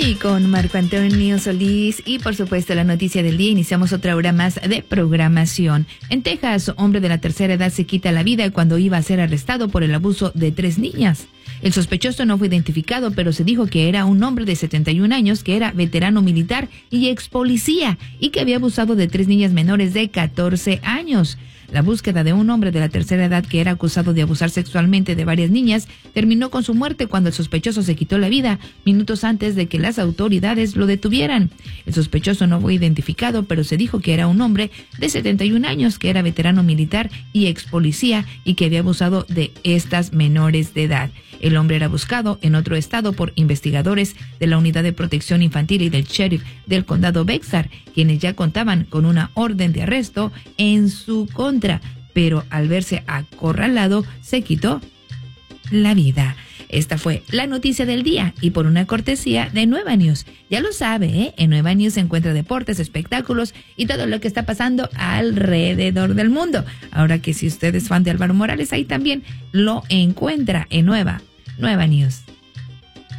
Y con Marco Antonio Solís y por supuesto la noticia del día, iniciamos otra hora más de programación. En Texas, hombre de la tercera edad se quita la vida cuando iba a ser arrestado por el abuso de 3 niñas. El sospechoso no fue identificado, pero se dijo que era un hombre de 71 años, que era veterano militar y ex policía y que había abusado de 3 niñas menores de 14 años. La búsqueda de un hombre de la tercera edad que era acusado de abusar sexualmente de varias niñas terminó con su muerte cuando el sospechoso se quitó la vida minutos antes de que las autoridades lo detuvieran. El sospechoso no fue identificado, pero se dijo que era un hombre de 71 años, que era veterano militar y ex policía y que había abusado de estas menores de edad. El hombre era buscado en otro estado por investigadores de la Unidad de Protección Infantil y del sheriff del condado Bexar, quienes ya contaban con una orden de arresto en su contra, pero al verse acorralado se quitó la vida. Esta fue la noticia del día y por una cortesía de Nueva News. Ya lo sabe, ¿eh? En Nueva News se encuentra deportes, espectáculos y todo lo que está pasando alrededor del mundo. Ahora que si usted es fan de Álvaro Morales, ahí también lo encuentra en Nueva News.